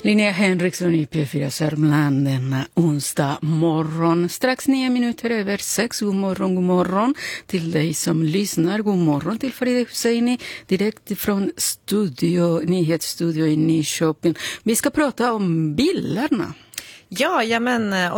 Linnea Henriksson i P4 Sörmland denna onsdag morgon. Strax 9 minuter över 6. God morgon till dig som lyssnar. God morgon till Farida Husseini direkt från nyhetsstudio i Nyköping. Vi ska prata om bilarna. Ja, men